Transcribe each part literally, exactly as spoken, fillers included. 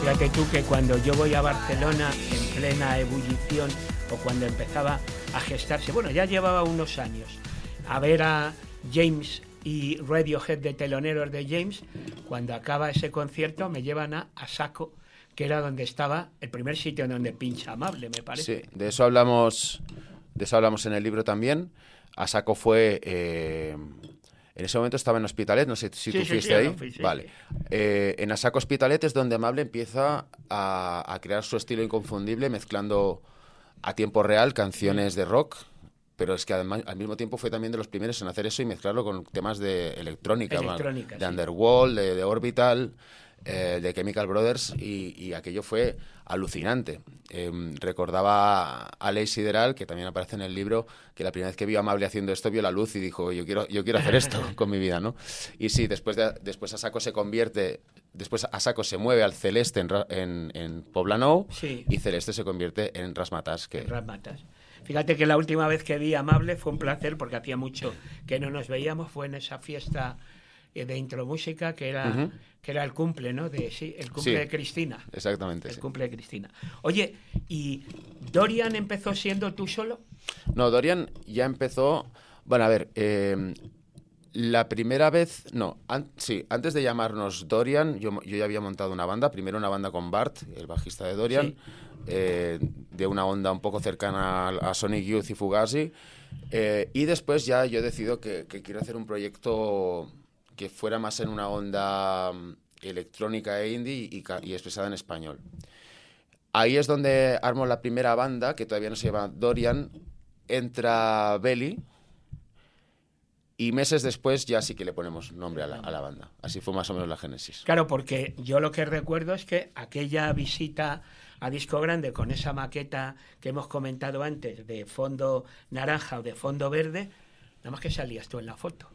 Fíjate tú que cuando yo voy a Barcelona en plena ebullición o cuando empezaba a gestarse, bueno, ya llevaba unos años, a ver a James y Radiohead de teloneros de James, cuando acaba ese concierto me llevan a Asako, que era donde estaba el primer sitio donde pincha Amable, me parece. Sí, de eso hablamos, de eso hablamos en el libro también. Asako fue... Eh, en ese momento estaba en Hospitalet, no sé si Sí, tú sí, fuiste sí, ahí. no fui, sí, vale. sí. Eh, en Asako Hospitalet es donde Amable empieza a, a crear su estilo inconfundible, mezclando a tiempo real canciones de rock, pero es que además, al mismo tiempo fue también de los primeros en hacer eso y mezclarlo con temas de electrónica, Electrónica, de sí. Underworld, de, de Orbital, eh, de Chemical Brothers, y, y aquello fue alucinante. Eh, recordaba a Aleix Sideral, que también aparece en el libro, que la primera vez que vio a Amable haciendo esto vio la luz y dijo, yo quiero, yo quiero hacer esto con mi vida, ¿no? Y sí, después, de, después Asako se convierte, después Asako se mueve al Celeste en, en, en Poblenou, Sí. y Celeste se convierte en Razzmatazz, que... Razzmatazz. Fíjate que la última vez que vi a Amable fue un placer porque hacía mucho que no nos veíamos, fue en esa fiesta de Intromúsica que era, uh-huh. que era el cumple, ¿no? De, sí, el cumple sí, de Cristina. Exactamente. El sí. cumple de Cristina. Oye, ¿y Dorian empezó siendo tú solo? No, Dorian ya empezó... Bueno, a ver, eh, la primera vez... No, an, sí, antes de llamarnos Dorian, yo, yo ya había montado una banda. Primero una banda con Bart, el bajista de Dorian, sí. eh, de una onda un poco cercana a, a Sonic Youth y Fugazi. Eh, y después ya yo decido que, que quiero hacer un proyecto que fuera más en una onda electrónica e indie y, y expresada en español. Ahí es donde armo la primera banda, que todavía no se llama Dorian. Entra Belly y meses después ya sí que le ponemos nombre a la, a la banda. Así fue más o menos la génesis. Claro, porque yo lo que recuerdo es que aquella visita a Disco Grande con esa maqueta que hemos comentado antes de fondo naranja o de fondo verde, nada más que salías tú en la foto.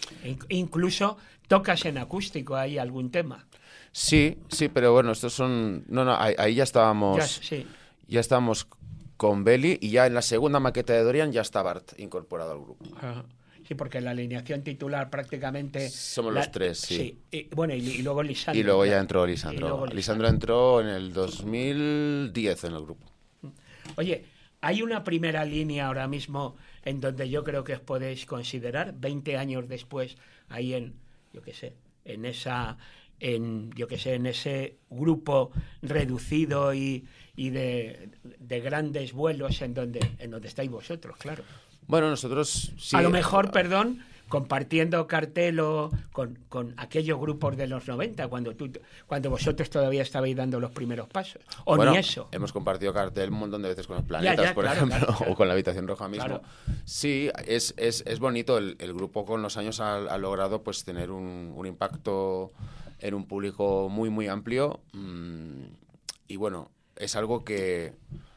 Incluso tocas en acústico ahí algún tema. Sí, sí, pero bueno, estos son... No, no, ahí, ahí ya estábamos... Ya, sí. Ya estábamos con Belly y ya en la segunda maqueta de Dorian ya está Bart incorporado al grupo. Ajá. Sí, porque la alineación titular prácticamente... Somos la, los tres, sí. sí. Y, bueno, y, y luego Lisandro. Y luego claro. ya entró Lisandro. Luego Lisandro entró en el dos mil diez en el grupo. Oye, hay una primera línea ahora mismo en donde yo creo que os podéis considerar, veinte años después, ahí en, yo qué sé, en esa... en yo que sé, en ese grupo reducido y, y de, de grandes vuelos en donde en donde estáis vosotros, claro. Bueno, nosotros sí. A lo mejor, perdón, compartiendo cartel o con, con aquellos grupos de los noventa, cuando tú cuando vosotros todavía estabais dando los primeros pasos. O bueno, ni eso. Hemos compartido cartel un montón de veces con los Planetas, ya, ya, por claro, ejemplo, claro, claro. o con la Habitación Roja mismo. Claro. Sí, es, es, es bonito. El, el grupo con los años ha, ha logrado pues tener un, un impacto en un público muy, muy amplio. Mmm, y bueno, es algo que...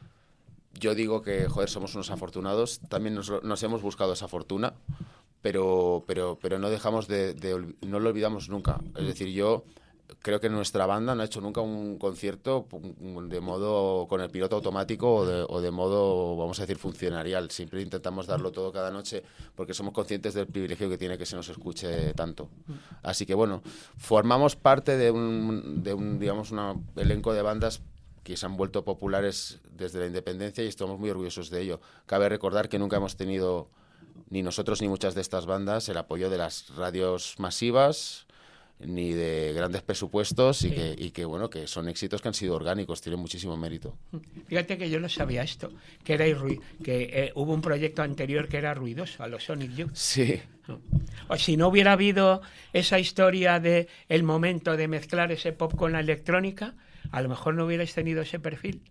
Yo digo que, joder, somos unos afortunados. También nos, nos hemos buscado esa fortuna, pero, pero, pero no dejamos de, de... No lo olvidamos nunca. Es decir, yo creo que nuestra banda no ha hecho nunca un concierto de modo con el piloto automático o de, o de modo, vamos a decir, funcionarial. Siempre intentamos darlo todo cada noche porque somos conscientes del privilegio que tiene que se nos escuche tanto. Así que, bueno, formamos parte de un, de un digamos, un elenco de bandas que se han vuelto populares desde la independencia y estamos muy orgullosos de ello. Cabe recordar que nunca hemos tenido, ni nosotros ni muchas de estas bandas, el apoyo de las radios masivas ni de grandes presupuestos y, sí. que, y que, bueno, que son éxitos que han sido orgánicos, tienen muchísimo mérito. Fíjate que yo no sabía esto, que era irru- que eh, hubo un proyecto anterior que era ruidoso, a los Sonic Youth. Sí. O si no hubiera habido esa historia de el momento de mezclar ese pop con la electrónica, a lo mejor no hubierais tenido ese perfil.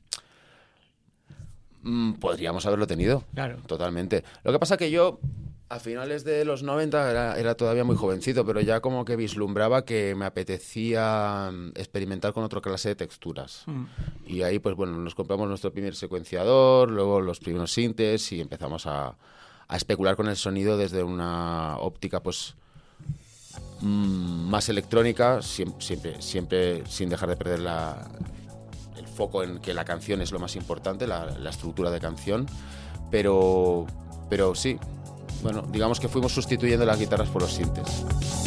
Mm, podríamos haberlo tenido, claro. Totalmente. Lo que pasa que yo, a finales de los noventa, era, era todavía muy jovencito, pero ya como que vislumbraba que me apetecía experimentar con otra clase de texturas. Mm. Y ahí, pues bueno, nos compramos nuestro primer secuenciador, luego los primeros sintes y empezamos a, a especular con el sonido desde una óptica, pues... más electrónica, siempre, siempre, siempre sin dejar de perder la, el foco en que la canción es lo más importante, la, la estructura de canción, pero, pero sí, bueno, digamos que fuimos sustituyendo las guitarras por los sintes.